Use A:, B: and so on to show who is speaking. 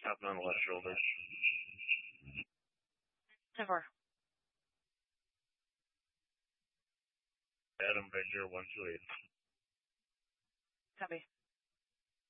A: Stopping on the left shoulder.
B: 10-4.
A: Adam Victor 128.
B: Copy.